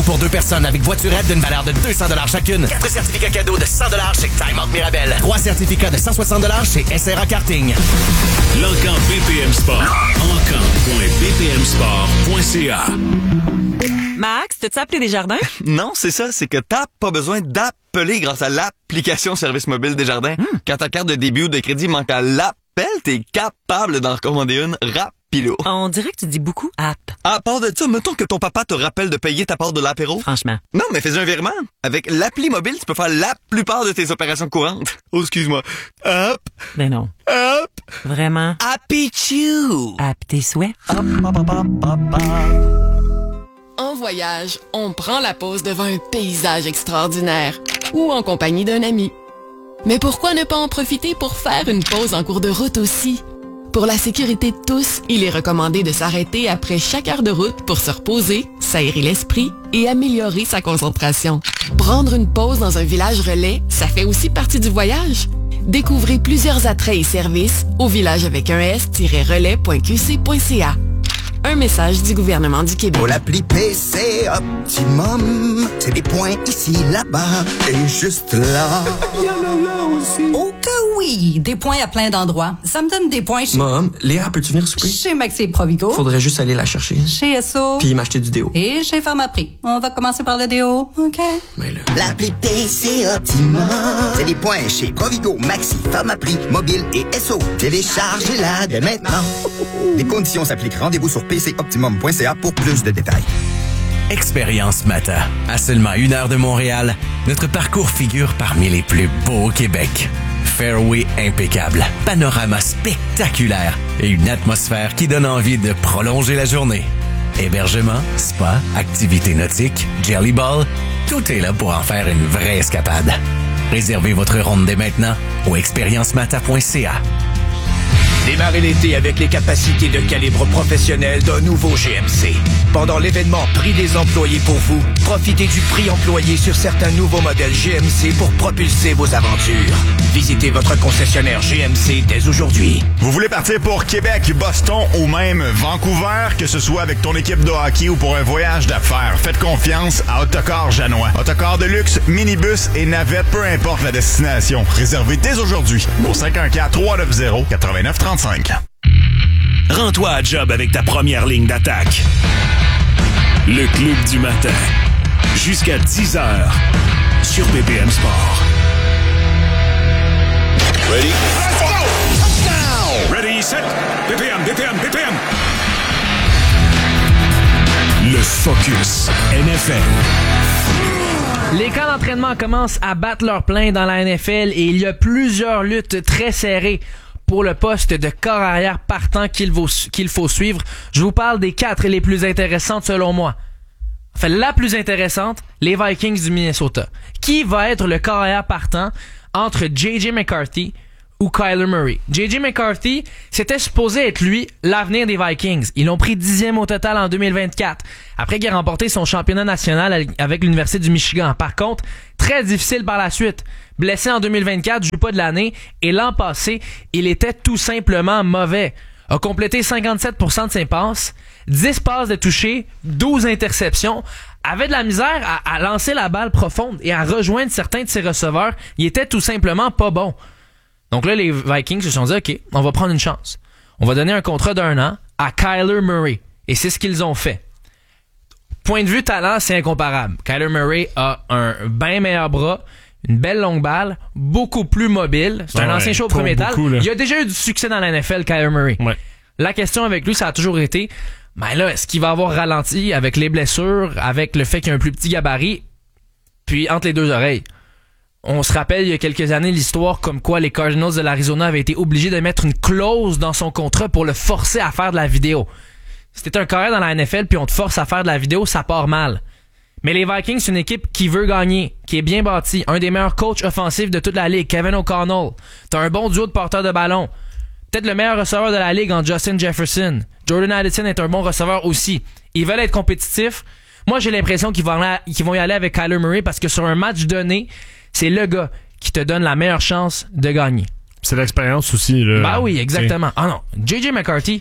pour 2 personnes avec voiturette d'une valeur de 200 $ chacune. 4 certificats cadeaux de 100 $ chez Time Out Mirabel. 3 certificats de 160 $ chez SRA Karting. L'Encan BPM Sport. Encan.bpmsport.ca. Max, t'as-tu appelé Desjardins? Non, c'est ça, c'est que t'as pas besoin d'appeler grâce à l'application service mobile Desjardins. Quand ta carte de débit ou de crédit manque à l'appel, t'es capable d'en recommander une rapido. On dirait que tu dis beaucoup app. À part de ça, mettons que ton papa te rappelle de payer ta part de l'apéro. Franchement. Non, mais fais un virement. Avec l'appli mobile, tu peux faire la plupart de tes opérations courantes. Oh, excuse-moi. Hop. Ben non. Hop. Vraiment? Happy Chew. App tes souhaits. Hop, hop, hop, hop, hop, hop. En voyage, on prend la pause devant un paysage extraordinaire ou en compagnie d'un ami. Mais pourquoi ne pas en profiter pour faire une pause en cours de route aussi? Pour la sécurité de tous, il est recommandé de s'arrêter après chaque heure de route pour se reposer, s'aérer l'esprit et améliorer sa concentration. Prendre une pause dans un village relais, ça fait aussi partie du voyage. Découvrez plusieurs attraits et services au village avec un s-relais.qc.ca. Un message du gouvernement du Québec. Pour l'appli PC Optimum, c'est des points ici, là-bas et juste là. Il y en a là aussi. Oh que oui! Des points à plein d'endroits. Ça me donne des points chez... Mom, Léa, peux-tu venir souper? Chez Maxi Provigo. Faudrait juste aller la chercher. Chez Esso. Puis m'acheter du déo. Et chez Pharmaprix. On va commencer par le déo, OK? Mais là... L'appli PC Optimum, c'est des points chez Provigo, Maxi, Pharmaprix, Mobile et Esso. Téléchargez-la dès maintenant. Les conditions s'appliquent. Rendez-vous sur pcoptimum.ca pour plus de détails. Expérience Mata. À seulement 1 heure de Montréal, notre parcours figure parmi les plus beaux au Québec. Fairway impeccable, panorama spectaculaire et une atmosphère qui donne envie de prolonger la journée. Hébergement, spa, activités nautiques, jelly ball, tout est là pour en faire une vraie escapade. Réservez votre ronde dès maintenant au expériencemata.ca. Démarrez l'été avec les capacités de calibre professionnel d'un nouveau GMC. Pendant l'événement Prix des employés pour vous, profitez du prix employé sur certains nouveaux modèles GMC pour propulser vos aventures. Visitez votre concessionnaire GMC dès aujourd'hui. Vous voulez partir pour Québec, Boston ou même Vancouver, que ce soit avec ton équipe de hockey ou pour un voyage d'affaires, faites confiance à Autocar Janois. Autocar de luxe, minibus et navette, peu importe la destination. Réservez dès aujourd'hui au 514-390-8935. Rends-toi à job avec ta première ligne d'attaque. Le Club du matin. Jusqu'à 10h sur BPM Sport. Ready? Ready, set, BPM. Le Focus NFL. Les camps d'entraînement commencent à battre leur plein dans la NFL et il y a plusieurs luttes très serrées pour le poste de corps arrière partant qu'il faut suivre. Je vous parle des 4 les plus intéressantes selon moi. Enfin, la plus intéressante, les Vikings du Minnesota. Qui va être le corps arrière partant entre J.J. McCarthy ou Kyler Murray? J.J. McCarthy, c'était supposé être lui l'avenir des Vikings. Ils l'ont pris 10e au total en 2024. Après qu'il a remporté son championnat national avec l'Université du Michigan. Par contre, très difficile par la suite. Blessé en 2024, joue pas de l'année. Et l'an passé, il était tout simplement mauvais. A complété 57% de ses passes, 10 passes de toucher, 12 interceptions. Avait de la misère à lancer la balle profonde et à rejoindre certains de ses receveurs. Il était tout simplement pas bon. Donc là, les Vikings se sont dit, OK, on va prendre une chance. On va donner un contrat d'1 an à Kyler Murray. Et c'est ce qu'ils ont fait. Point de vue talent, c'est incomparable. Kyler Murray a un bien meilleur bras, une belle longue balle, beaucoup plus mobile. C'est un ancien show au premier étage. Il a déjà eu du succès dans la NFL, Kyler Murray. Ouais. La question avec lui, ça a toujours été, ben là, est-ce qu'il va avoir ralenti avec les blessures, avec le fait qu'il a un plus petit gabarit, puis entre les deux oreilles? On se rappelle il y a quelques années l'histoire comme quoi les Cardinals de l'Arizona avaient été obligés de mettre une clause dans son contrat pour le forcer à faire de la vidéo. Si t'es un carrière dans la NFL puis on te force à faire de la vidéo, ça part mal. Mais les Vikings, c'est une équipe qui veut gagner, qui est bien bâtie. Un des meilleurs coachs offensifs de toute la ligue, Kevin O'Connell. T'as un bon duo de porteurs de ballon. Peut-être le meilleur receveur de la ligue en Justin Jefferson. Jordan Addison est un bon receveur aussi. Ils veulent être compétitifs. Moi, j'ai l'impression qu'ils vont y aller avec Kyler Murray parce que sur un match donné, c'est le gars qui te donne la meilleure chance de gagner. C'est l'expérience aussi. Là. Bah oui, exactement. Ah non, J.J. McCarthy,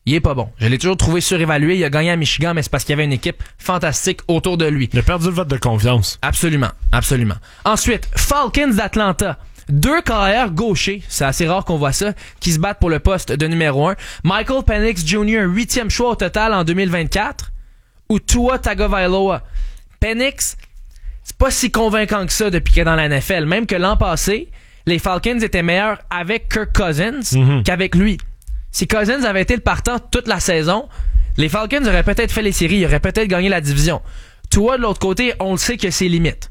il est pas bon. Je l'ai toujours trouvé surévalué. Il a gagné à Michigan, mais c'est parce qu'il y avait une équipe fantastique autour de lui. Il a perdu le vote de confiance. Absolument. Ensuite, Falcons d'Atlanta. 2 carrières gauchers, c'est assez rare qu'on voit ça, qui se battent pour le poste de numéro 1. Michael Penix Jr., 8e choix au total en 2024, ou Tua Tagovailoa. Penix, c'est pas si convaincant que ça depuis qu'il est dans la NFL. Même que l'an passé, les Falcons étaient meilleurs avec Kirk Cousins qu'avec lui. Si Cousins avait été le partant toute la saison, les Falcons auraient peut-être fait les séries, ils auraient peut-être gagné la division. Tua, de l'autre côté, on le sait que c'est limite.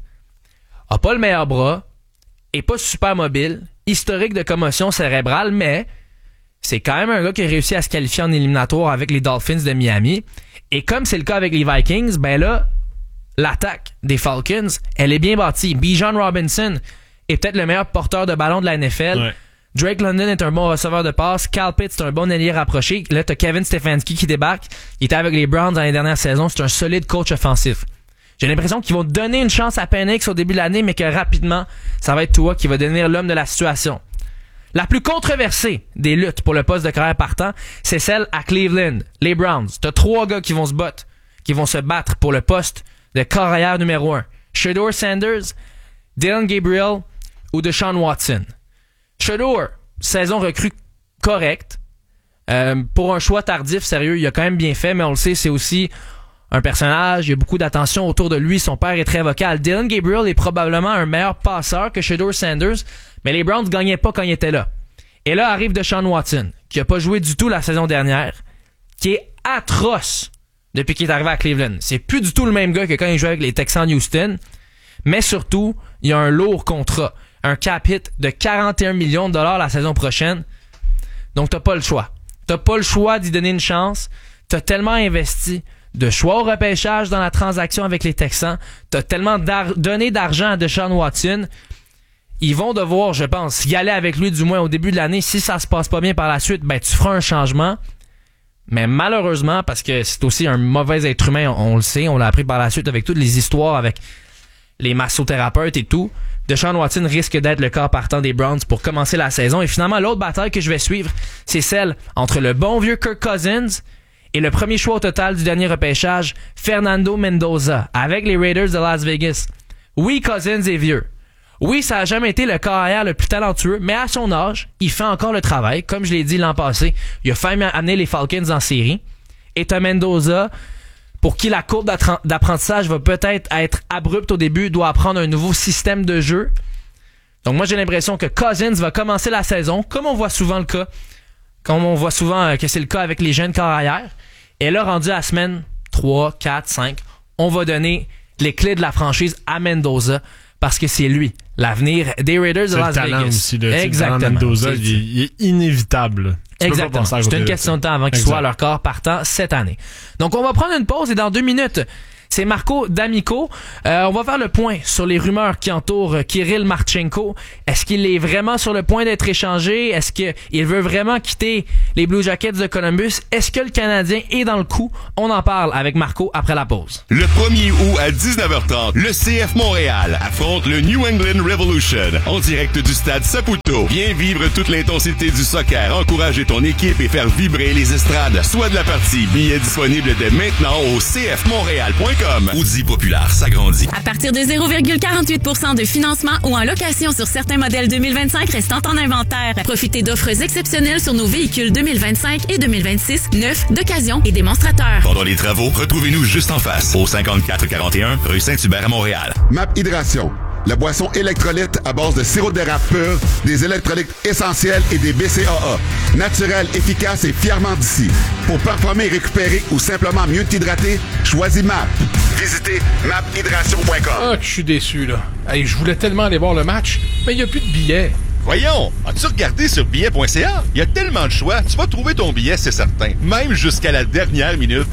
A pas le meilleur bras, est pas super mobile, historique de commotion cérébrale, mais c'est quand même un gars qui a réussi à se qualifier en éliminatoire avec les Dolphins de Miami. Et comme c'est le cas avec les Vikings, ben là, l'attaque des Falcons, elle est bien bâtie. Bijan Robinson est peut-être le meilleur porteur de ballon de la NFL. Ouais. Drake London est un bon receveur de passe. Kyle Pitts, c'est un bon allié rapproché. Là, t'as Kevin Stefanski qui débarque. Il était avec les Browns dans les dernières saisons. C'est un solide coach offensif. J'ai l'impression qu'ils vont donner une chance à Penix au début de l'année, mais que rapidement, ça va être Tua qui va devenir l'homme de la situation. La plus controversée des luttes pour le poste de carrière partant, c'est celle à Cleveland, les Browns. T'as 3 gars qui vont se battre pour le poste de carrière numéro 1. Shedeur Sanders, Dylan Gabriel ou Deshaun Watson. Shedeur, saison recrue correcte. Pour un choix tardif, sérieux, il a quand même bien fait, mais on le sait, c'est aussi un personnage, il y a beaucoup d'attention autour de lui, son père est très vocal. Dylan Gabriel est probablement un meilleur passeur que Shedeur Sanders, mais les Browns gagnaient pas quand il était là. Et là arrive Deshaun Watson, qui a pas joué du tout la saison dernière, qui est atroce depuis qu'il est arrivé à Cleveland. C'est plus du tout le même gars que quand il jouait avec les Texans Houston, mais surtout, il y a un lourd contrat, un cap hit de 41 millions de dollars la saison prochaine. Donc t'as pas le choix. T'as pas le choix d'y donner une chance. T'as tellement investi de choix au repêchage dans la transaction avec les Texans. T'as tellement donné d'argent à Deshaun Watson. Ils vont devoir, je pense, y aller avec lui du moins au début de l'année. Si ça se passe pas bien par la suite, ben tu feras un changement. Mais malheureusement, parce que c'est aussi un mauvais être humain, on le sait, on l'a appris par la suite avec toutes les histoires avec les massothérapeutes et tout, Deshaun Watson risque d'être le corps partant des Browns pour commencer la saison. Et finalement, l'autre bataille que je vais suivre, c'est celle entre le bon vieux Kirk Cousins et le premier choix au total du dernier repêchage, Fernando Mendoza, avec les Raiders de Las Vegas. Oui, Cousins est vieux. Oui, ça a jamais été le carrière le plus talentueux, mais à son âge, il fait encore le travail. Comme je l'ai dit l'an passé, il a failli amener les Falcons en série. Et t'as Mendoza, pour qui la courbe d'apprentissage va peut-être être abrupte au début, doit apprendre un nouveau système de jeu. Donc moi, j'ai l'impression que Cousins va commencer la saison, comme on voit souvent le cas, comme on voit souvent que c'est le cas avec les jeunes carrières. Et là, rendu à la semaine 3, 4, 5, on va donner les clés de la franchise à Mendoza parce que c'est lui, l'avenir des Raiders de Las Vegas. Aussi, exactement. Mendoza, il est inévitable. Exactement. C'est une question de temps avant qu'il soit à leur corps partant cette année. Donc, on va prendre une pause et dans 2 minutes, c'est Marco D'Amico. On va faire le point sur les rumeurs qui entourent Kirill Marchenko. Est-ce qu'il est vraiment sur le point d'être échangé? Est-ce qu'il veut vraiment quitter les Blue Jackets de Columbus? Est-ce que le Canadien est dans le coup? On en parle avec Marco après la pause. Le 1er août à 19h30, le CF Montréal affronte le New England Revolution en direct du stade Saputo. Viens vivre toute l'intensité du soccer, encourager ton équipe et faire vibrer les estrades. Soit de la partie, billets disponibles dès maintenant au cfmontréal.com. Audi Populaire s'agrandit. À partir de 0,48% de financement ou en location sur certains modèles 2025 restant en inventaire. Profitez d'offres exceptionnelles sur nos véhicules 2025 et 2026, neufs, d'occasion et démonstrateurs. Pendant les travaux, retrouvez-nous juste en face, au 5441 rue Saint-Hubert à Montréal. MAP Hydration. La boisson électrolyte à base de sirop d'érable pur, des électrolytes essentiels et des BCAA. Naturel, efficace et fièrement d'ici. Pour performer, récupérer ou simplement mieux t'hydrater, choisis MAP. Visitez maphydration.com. Ah, je suis déçu, là. Hey, je voulais tellement aller voir le match, mais il n'y a plus de billets. Voyons, as-tu regardé sur billet.ca? Il y a tellement de choix, tu vas trouver ton billet, c'est certain. Même jusqu'à la dernière minute.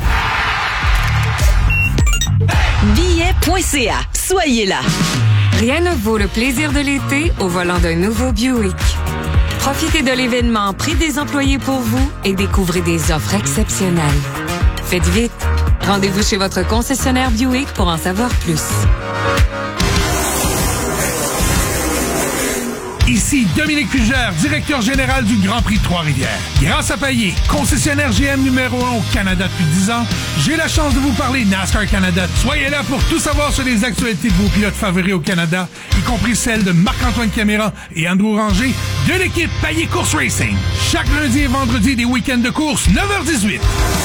Billet.ca. Soyez là. Rien ne vaut le plaisir de l'été au volant d'un nouveau Buick. Profitez de l'événement Prix des employés pour vous et découvrez des offres exceptionnelles. Faites vite. Rendez-vous chez votre concessionnaire Buick pour en savoir plus. Ici Dominique Fugère, directeur général du Grand Prix de Trois-Rivières. Grâce à Payet, concessionnaire GM numéro 1 au Canada depuis 10 ans, j'ai la chance de vous parler NASCAR Canada. Soyez là pour tout savoir sur les actualités de vos pilotes favoris au Canada, y compris celles de Marc-Antoine Caméra et Andrew Ranger de l'équipe Payet Course Racing. Chaque lundi et vendredi des week-ends de course, 9h18.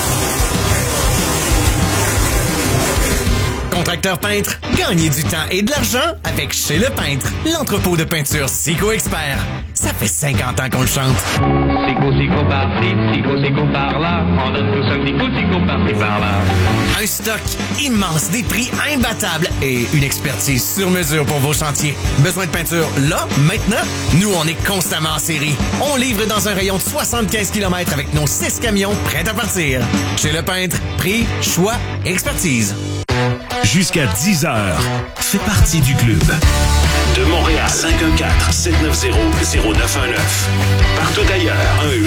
Contracteur peintre, gagnez du temps et de l'argent avec Chez Le Peintre, l'entrepôt de peinture Sico Expert. Ça fait 50 ans qu'on le chante. Sico par-ci, Sico par-là, on donne tout ça, Sico par-ci par-là. Un stock immense, des prix imbattables et une expertise sur mesure pour vos chantiers. Besoin de peinture là, maintenant? Nous, on est constamment en série. On livre dans un rayon de 75 km avec nos 6 camions prêts à partir. Chez Le Peintre, prix, choix, expertise. Jusqu'à 10h, fais partie du club. De Montréal, 514-790-0919. Partout ailleurs,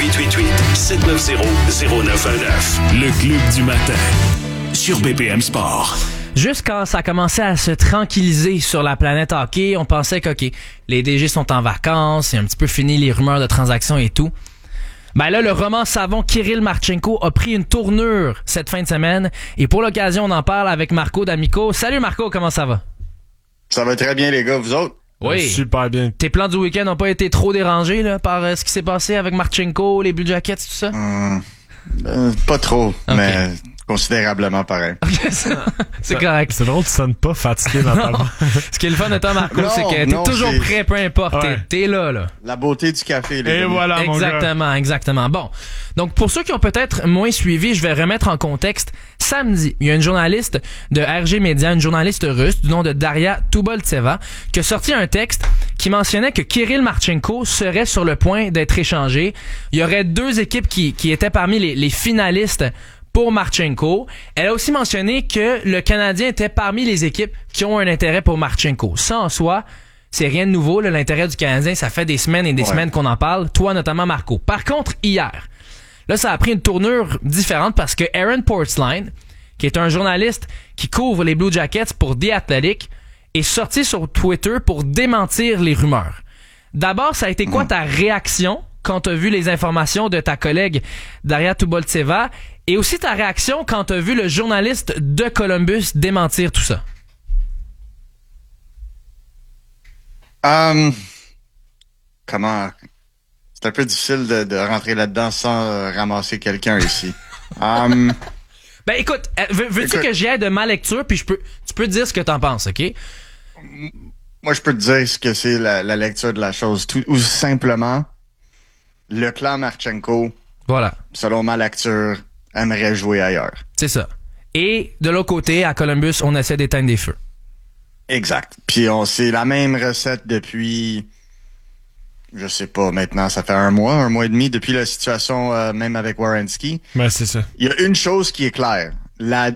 1-888-790-0919. Le club du matin, sur BPM Sport. Juste quand ça commençait à se tranquilliser sur la planète hockey, on pensait que, OK, les DG sont en vacances, c'est un petit peu fini les rumeurs de transactions et tout. Ben là, le roman savon Kirill Marchenko a pris une tournure cette fin de semaine. Et pour l'occasion, on en parle avec Marco d'Amico. Salut Marco, comment ça va? Ça va très bien les gars, vous autres? Oui. Super bien. Tes plans du week-end n'ont pas été trop dérangés là, par ce qui s'est passé avec Marchenko, les Blue Jackets, tout ça? Pas trop, okay. Mais considérablement pareil. C'est correct. C'est drôle, tu sonnes pas fatigué dans ta voix. Ce qui est le fun de toi, Marco, c'est que t'es toujours prêt, peu importe. Ouais. T'es là. La beauté du café, les Et gars. voilà, Exactement. Bon. Donc, pour ceux qui ont peut-être moins suivi, je vais remettre en contexte. Samedi, il y a une journaliste de RG Media, une journaliste russe du nom de Daria Tuboltseva, qui a sorti un texte qui mentionnait que Kirill Marchenko serait sur le point d'être échangé. Il y aurait 2 équipes qui étaient parmi les finalistes pour Marchenko. Elle a aussi mentionné que le Canadien était parmi les équipes qui ont un intérêt pour Marchenko. Ça, en soi, c'est rien de nouveau. Là, l'intérêt du Canadien, ça fait des semaines et des semaines qu'on en parle. Toi, notamment, Marco. Par contre, hier, là, ça a pris une tournure différente parce que Aaron Portzline, qui est un journaliste qui couvre les Blue Jackets pour The Athletic, est sorti sur Twitter pour démentir les rumeurs. D'abord, ça a été quoi ta réaction quand tu as vu les informations de ta collègue Daria Tuboltseva et aussi ta réaction quand tu as vu le journaliste de Columbus démentir tout ça? Comment? C'est un peu difficile de rentrer là-dedans sans ramasser quelqu'un ici. Ben écoute, veux-tu que j'y aille de ma lecture puis tu peux dire ce que t'en penses, OK? Moi, je peux te dire ce que c'est la lecture de la chose. Ou simplement, le clan Marchenko, voilà, selon ma lecture, aimerait jouer ailleurs. C'est ça. Et de l'autre côté, à Columbus, on essaie d'éteindre des feux. Exact. Puis c'est la même recette depuis, je sais pas, maintenant, ça fait un mois et demi, depuis la situation même avec Werenski. Ben, c'est ça. Il y a une chose qui est claire. La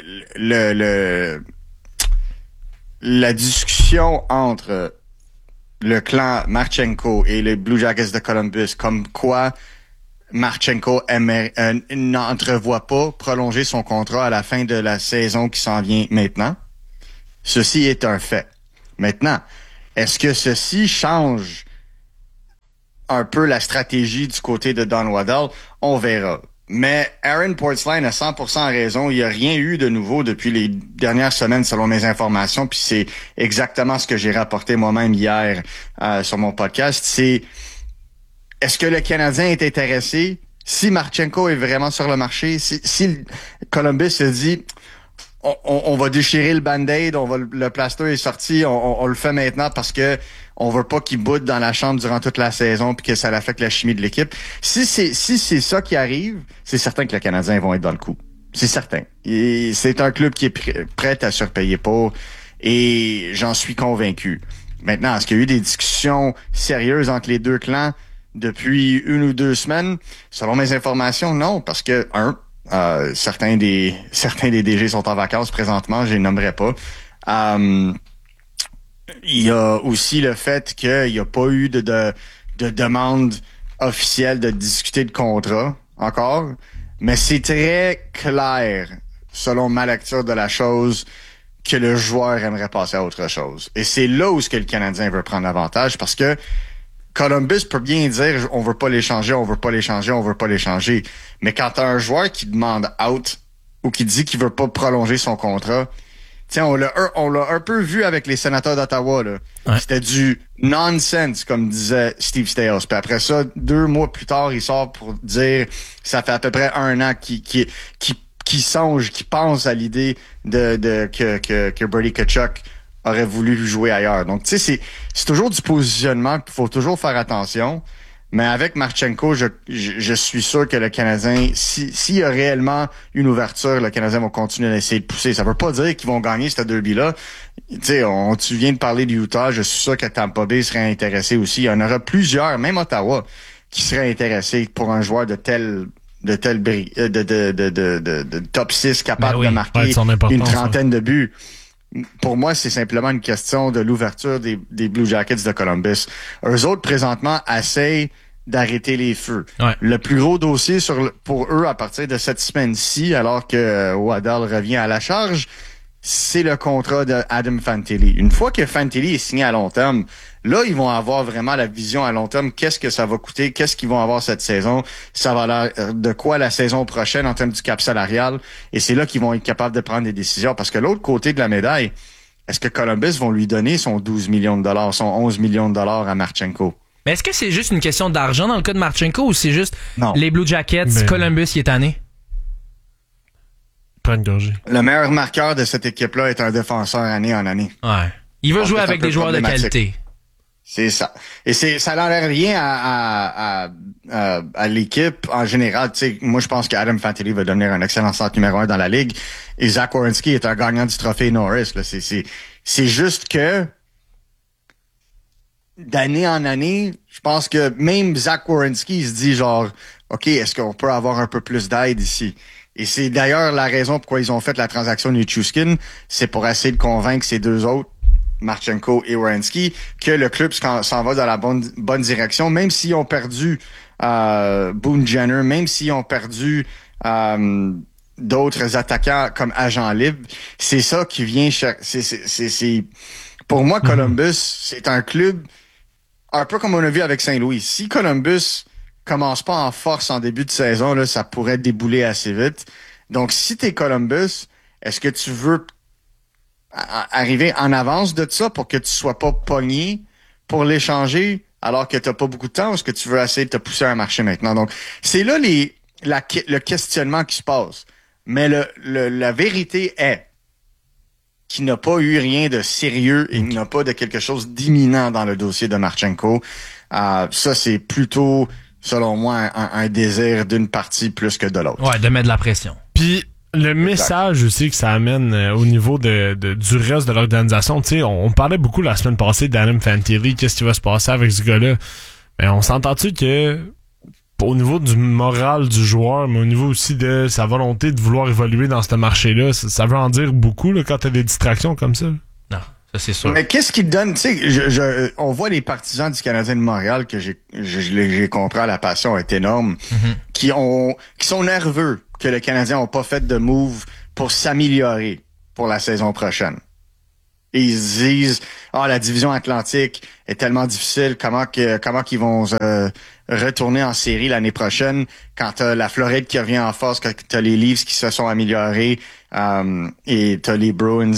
discussion entre le clan Marchenko et les Blue Jackets de Columbus, comme quoi Marchenko n'entrevoit pas prolonger son contrat à la fin de la saison qui s'en vient maintenant. Ceci est un fait. Maintenant, est-ce que ceci change un peu la stratégie du côté de Don Waddell? On verra. Mais Aaron Portzline a 100% raison. Il n'y a rien eu de nouveau depuis les dernières semaines, selon mes informations. Puis c'est exactement ce que j'ai rapporté moi-même hier sur mon podcast. C'est, est-ce que le Canadien est intéressé? Si Marchenko est vraiment sur le marché, si Columbus se dit, on va déchirer le Band-Aid, le plaster est sorti, on le fait maintenant parce que on veut pas qu'il boude dans la chambre durant toute la saison puis que ça affecte la chimie de l'équipe. Si c'est ça qui arrive, c'est certain que les Canadiens vont être dans le coup. C'est certain. Et c'est un club qui est prêt à surpayer pour, et j'en suis convaincu. Maintenant, est-ce qu'il y a eu des discussions sérieuses entre les deux clans depuis 1 ou 2 semaines? Selon mes informations, non, parce que certains des DG sont en vacances présentement, je les nommerai pas. Il y a aussi le fait qu'il n'y a pas eu de demande officielle de discuter de contrat encore, mais c'est très clair, selon ma lecture de la chose, que le joueur aimerait passer à autre chose. Et c'est là où ce que le Canadien veut prendre l'avantage, parce que Columbus peut bien dire on veut pas l'échanger, on veut pas l'échanger, on veut pas l'échanger. Mais quand t'as un joueur qui demande out ou qui dit qu'il veut pas prolonger son contrat, tiens, on l'a un peu vu avec les sénateurs d'Ottawa, là. Ouais. C'était du nonsense, comme disait Steve Staios. Puis après ça, 2 mois plus tard, il sort pour dire ça fait à peu près 1 an qu'il pense à l'idée que Brady Tkachuk aurait voulu jouer ailleurs. Donc, tu sais, c'est toujours du positionnement qu'il faut toujours faire attention. Mais avec Marchenko, je suis sûr que le Canadien, s'il y a réellement une ouverture, le Canadien va continuer d'essayer de pousser. Ça veut pas dire qu'ils vont gagner ce derby-là. Tu sais, tu viens de parler du Utah, je suis sûr que Tampa Bay serait intéressé aussi. Il y en aura plusieurs, même Ottawa, qui seraient intéressés pour un joueur de top 6 capable de marquer une trentaine de buts. Pour moi, c'est simplement une question de l'ouverture des Blue Jackets de Columbus. Eux autres, présentement, essayent d'arrêter les feux. Ouais. Le plus gros dossier pour eux à partir de cette semaine-ci, alors que Waddell revient à la charge, c'est le contrat de Adam Fantilli. Une fois que Fantilli est signé à long terme, là, ils vont avoir vraiment la vision à long terme. Qu'est-ce que ça va coûter? Qu'est-ce qu'ils vont avoir cette saison? Ça va l'air de quoi la saison prochaine en termes du cap salarial? Et c'est là qu'ils vont être capables de prendre des décisions. Parce que l'autre côté de la médaille, est-ce que Columbus vont lui donner son 12 millions de dollars, son 11 millions de dollars à Marchenko? Mais est-ce que c'est juste une question d'argent dans le cas de Marchenko ou c'est juste les Blue Jackets, Columbus qui est tanné? Pas une gorgée. Le meilleur marqueur de cette équipe-là est un défenseur année en année. Ouais. Il veut jouer avec des joueurs de qualité. C'est ça. Et ça n'enlève rien à l'équipe en général. Tu sais, moi, je pense qu'Adam Fantilli va devenir un excellent centre numéro 1 dans la ligue. Et Zach Werenski est un gagnant du trophée Norris. Là. C'est juste que d'année en année, je pense que même Zach Werenski se dit genre, OK, est-ce qu'on peut avoir un peu plus d'aide ici? Et c'est d'ailleurs la raison pourquoi ils ont fait la transaction Nichushkin. C'est pour essayer de convaincre ces deux autres, Marchenko et Werenski, que le club s'en va dans la bonne direction, même s'ils ont perdu Boone Jenner, même s'ils ont perdu d'autres attaquants comme agent libre. C'est ça qui vient c'est pour moi, Columbus, c'est un club un peu comme on a vu avec Saint-Louis. Si Columbus commence pas en force en début de saison, là, ça pourrait débouler assez vite. Donc, si t'es Columbus, est-ce que tu veux arriver en avance de ça pour que tu sois pas pogné pour l'échanger alors que t'as pas beaucoup de temps, ou est-ce que tu veux essayer de te pousser à un marché maintenant? Donc, c'est là le questionnement qui se passe. Mais la vérité est qu'il n'a pas eu rien de sérieux et qu'il n'a pas de quelque chose d'imminent dans le dossier de Marchenko. Ça, c'est plutôt, selon moi, un désir d'une partie plus que de l'autre. Ouais, de mettre de la pression. Puis, le message aussi que ça amène au niveau du reste de l'organisation, tu sais, on parlait beaucoup la semaine passée d'Adam Fantilli, qu'est-ce qui va se passer avec ce gars-là. Mais on s'entend-tu que au niveau du moral du joueur, mais au niveau aussi de sa volonté de vouloir évoluer dans ce marché-là, ça veut en dire beaucoup là, quand t'as des distractions comme ça? Non, ça c'est sûr. Mais qu'est-ce qui te donne, tu sais, on voit les partisans du Canadien de Montréal, que j'ai compris, la passion est énorme, qui sont nerveux que le Canadien n'a pas fait de move pour s'améliorer pour la saison prochaine. Et ils se disent, la division Atlantique est tellement difficile, comment qu'ils vont retourner en série l'année prochaine quand t'as la Floride qui revient en force, quand t'as les Leafs qui se sont améliorés, et t'as les Bruins,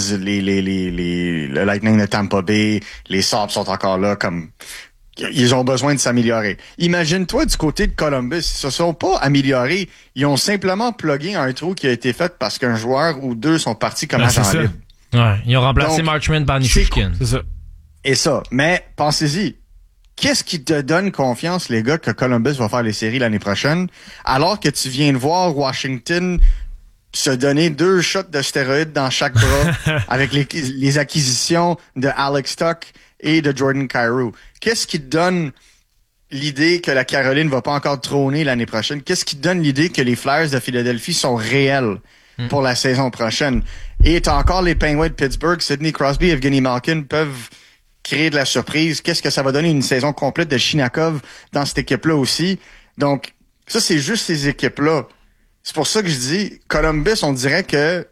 le Lightning de Tampa Bay, les Sabres sont encore là, comme ils ont besoin de s'améliorer. Imagine-toi du côté de Columbus, ils se sont pas améliorés, ils ont simplement plugué un trou qui a été fait parce qu'un joueur ou deux sont partis comme agent libre. Ouais, ils ont remplacé Marchment par Nichushkin. C'est ça. Et ça. Mais, pensez-y. Qu'est-ce qui te donne confiance, les gars, que Columbus va faire les séries l'année prochaine, alors que tu viens de voir Washington se donner 2 shots de stéroïdes dans chaque bras avec les acquisitions de Alex Tuch et de Jordan Kyrou? Qu'est-ce qui te donne l'idée que la Caroline va pas encore trôner l'année prochaine? Qu'est-ce qui te donne l'idée que les Flyers de Philadelphie sont réels pour la saison prochaine? Et t'as encore les Penguins de Pittsburgh, Sidney Crosby et Evgeny Malkin peuvent créer de la surprise. Qu'est-ce que ça va donner une saison complète de Shinakov dans cette équipe-là aussi? Donc, ça, c'est juste ces équipes-là. C'est pour ça que je dis, Columbus, on dirait que,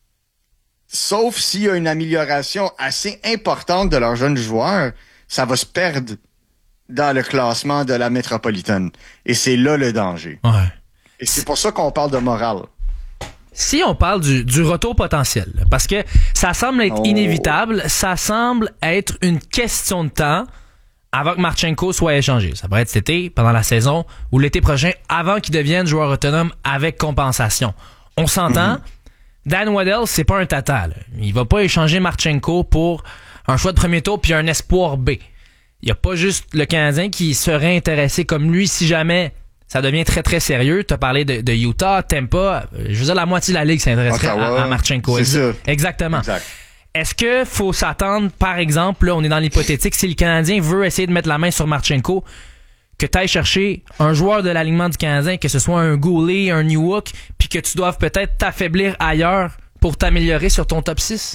sauf s'il y a une amélioration assez importante de leurs jeunes joueurs, ça va se perdre dans le classement de la métropolitaine. Et c'est là le danger. Ouais. Et c'est pour ça qu'on parle de morale. Si on parle du retour potentiel, parce que ça semble être inévitable, ça semble être une question de temps avant que Marchenko soit échangé. Ça pourrait être cet été, pendant la saison, ou l'été prochain, avant qu'il devienne joueur autonome avec compensation. On s'entend, Dan Waddell, c'est pas un tata. Là. Il va pas échanger Marchenko pour un choix de premier tour puis un espoir B. Il y a pas juste le Canadien qui serait intéressé comme lui si jamais ça devient très, très sérieux. Tu as parlé de Utah, Tampa. Je veux dire, la moitié de la Ligue s'intéresserait à Marchenko. C'est ça. Exactement. Exact. Est-ce que faut s'attendre, par exemple, là, on est dans l'hypothétique, si le Canadien veut essayer de mettre la main sur Marchenko, que tu ailles chercher un joueur de l'alignement du Canadien, que ce soit un Goulet, un Newhook, puis que tu doives peut-être t'affaiblir ailleurs pour t'améliorer sur ton top 6?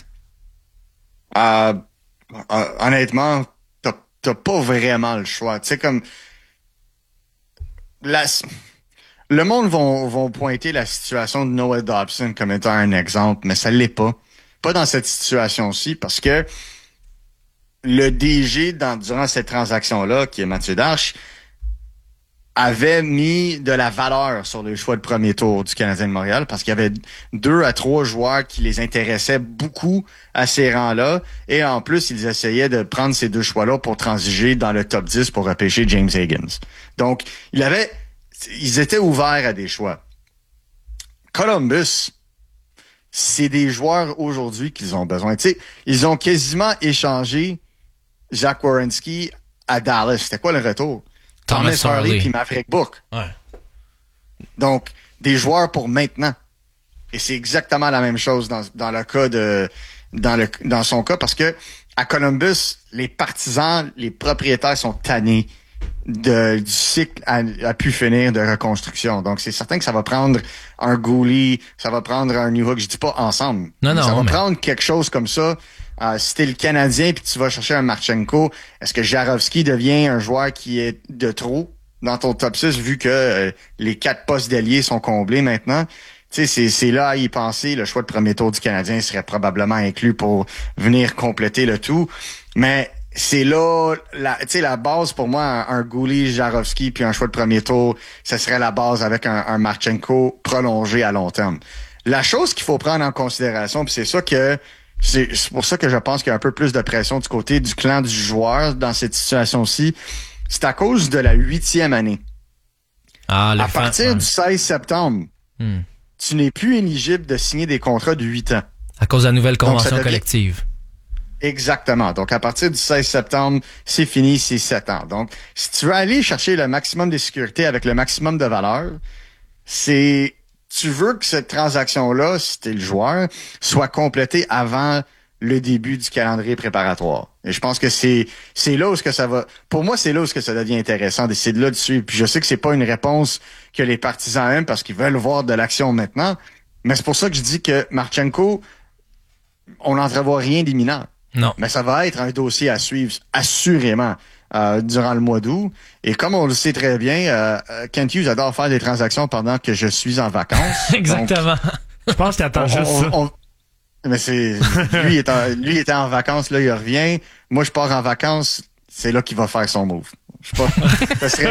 Honnêtement, t'as pas vraiment le choix. Tu sais, comme... Le monde vont pointer la situation de Noah Dobson comme étant un exemple, mais ça l'est pas. Pas dans cette situation-ci, parce que le DG, durant cette transaction-là, qui est Mathieu Darche, avait mis de la valeur sur les choix de premier tour du Canadien de Montréal, parce qu'il y avait 2 à 3 joueurs qui les intéressaient beaucoup à ces rangs-là, et en plus, ils essayaient de prendre ces 2 choix-là pour transiger dans le top 10 pour repêcher James Higgins. Donc, ils étaient ouverts à des choix. Columbus, c'est des joueurs aujourd'hui qu'ils ont besoin. Tu sais, ils ont quasiment échangé Zach Werenski à Dallas. C'était quoi le retour? Thomas Harley puis Maverick Book. Ouais. Donc, des joueurs pour maintenant. Et c'est exactement la même chose dans le cas dans son cas, parce que à Columbus, les partisans, les propriétaires sont tannés du cycle à pu finir de reconstruction. Donc, c'est certain que ça va prendre un Goulet, ça va prendre un Newhook, je dis pas ensemble. Ça va prendre quelque chose comme ça. Si t'es le Canadien puis tu vas chercher un Marchenko, est-ce que Jarowski devient un joueur qui est de trop dans ton top 6 vu que les 4 postes d'alliés sont comblés maintenant? Tu sais, c'est là à y penser. Le choix de premier tour du Canadien serait probablement inclus pour venir compléter le tout. Mais c'est là, la base pour moi, un Goulet, Jarowski puis un choix de premier tour, ce serait la base avec un Marchenko prolongé à long terme. La chose qu'il faut prendre en considération, puis c'est pour ça que je pense qu'il y a un peu plus de pression du côté du clan du joueur dans cette situation-ci, c'est à cause de la 8e année. À partir du 16 septembre, tu n'es plus éligible de signer des contrats de 8 ans. À cause de la nouvelle convention collective. Exactement. Donc, à partir du 16 septembre, c'est fini, c'est 7 ans. Donc, si tu veux aller chercher le maximum de sécurité avec le maximum de valeur, tu veux que cette transaction-là, si t'es le joueur, soit complétée avant le début du calendrier préparatoire. Et je pense que c'est là où ça va... Pour moi, c'est là où ça devient intéressant, c'est de là de suivre. Puis je sais que c'est pas une réponse que les partisans aiment parce qu'ils veulent voir de l'action maintenant, mais c'est pour ça que je dis que Marchenko, on n'entrevoit rien d'imminent. Non. Mais ça va être un dossier à suivre, assurément, durant le mois d'août. Et comme on le sait très bien, Kent Hughes adore faire des transactions pendant que je suis en vacances. Exactement. Donc, je pense qu'il attend juste ça. Mais lui était en vacances, là, il revient. Moi, je pars en vacances, c'est là qu'il va faire son move. Je sais pas. Ça serait